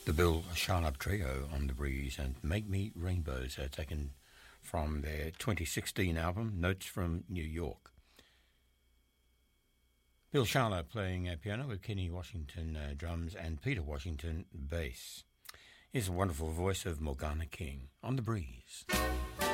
The Bill Charlap Trio on the Breeze and Make Me Rainbows are taken from their 2016 album Notes from New York. Bill Charlap playing piano with Kenny Washington drums and Peter Washington bass. Here's a wonderful voice of Morgana King on the Breeze.